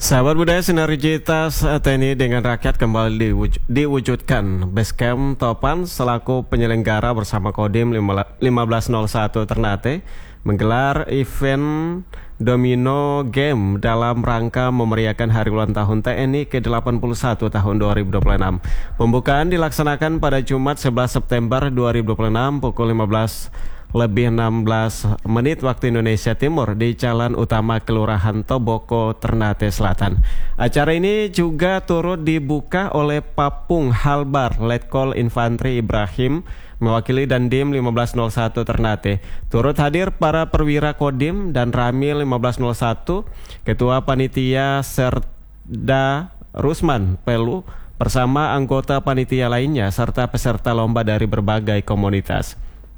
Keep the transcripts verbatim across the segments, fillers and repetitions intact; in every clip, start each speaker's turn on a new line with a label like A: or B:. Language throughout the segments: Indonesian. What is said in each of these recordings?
A: Sahabat budaya, sinergitas T N I dengan rakyat kembali diwuj- diwujudkan. Basecamp Topan selaku penyelenggara bersama Kodim lima belas nol satu Ternate menggelar event Domino Game dalam rangka memeriahkan hari ulang tahun T N I ke delapan puluh satu tahun dua ribu dua puluh enam. Pembukaan dilaksanakan pada Jumat sebelas September dua ribu dua puluh enam pukul lima belas lebih enam belas menit waktu Indonesia Timur di Jalan Utama Kelurahan Toboko, Ternate Selatan. Acara ini juga turut dibuka oleh Papung Halbar Letkol Infantri Ibrahim mewakili Dandim lima belas nol satu Ternate. Turut hadir para perwira Kodim dan Ramil lima belas nol satu, Ketua Panitia Serda Rusman Pelu bersama anggota panitia lainnya serta peserta lomba dari berbagai komunitas.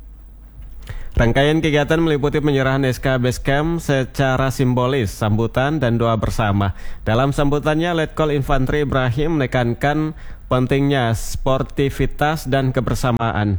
A: Rangkaian kegiatan meliputi penyerahan S K Basecamp secara simbolis, sambutan dan doa bersama. Dalam sambutannya, Letkol Infantri Ibrahim menekankan pentingnya sportivitas dan kebersamaan.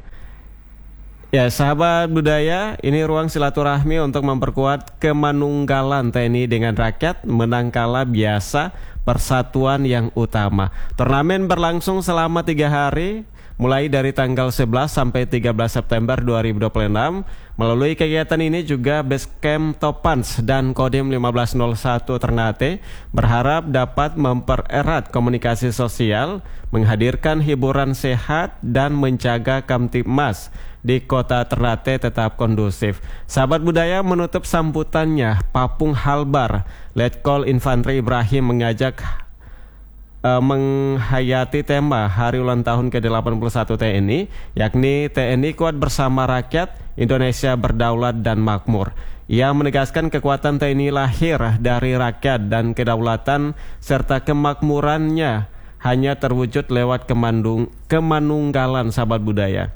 A: Ya, sahabat budaya, ini ruang silaturahmi untuk memperkuat kemanunggalan T N I dengan rakyat, menang kalah biasa, persatuan yang utama. Turnamen berlangsung selama tiga hari, mulai dari tanggal sebelas sampai tiga belas September dua ribu dua puluh enam. Melalui kegiatan ini juga Basecamp Topans dan Kodim lima belas nol satu Ternate berharap dapat mempererat komunikasi sosial, menghadirkan hiburan sehat, dan menjaga Kamtibmas di kota Ternate tetap kondusif. Sahabat budaya, menutup sambutannya, Papung Halbar Letkol Infantri Ibrahim mengajak Uh, menghayati tema hari ulang tahun ke delapan puluh satu T N I, yakni T N I kuat bersama rakyat, Indonesia berdaulat dan makmur. Ia menegaskan kekuatan T N I lahir dari rakyat dan kedaulatan serta kemakmurannya hanya terwujud lewat kemandung, kemanunggalan sahabat budaya.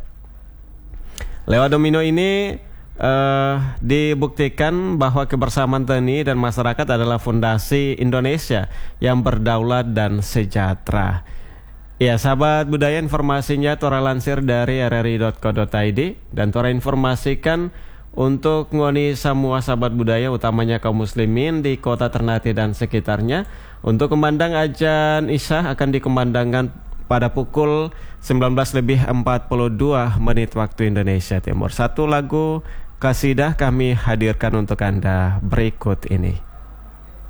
A: Lewat domino ini Uh, dibuktikan bahwa kebersamaan T N I dan masyarakat adalah fondasi Indonesia yang berdaulat dan sejahtera. Ya, sahabat budaya, informasinya Tora lansir dari r r i dot co dot i d dan Tora informasikan untuk ngoni semua sahabat budaya, utamanya kaum muslimin di kota Ternate dan sekitarnya, untuk kumandang ajan Isya akan dikumandangkan pada pukul sembilan belas lebih empat puluh dua menit waktu Indonesia Timur. Satu lagu kasidah kami hadirkan untuk Anda berikut ini.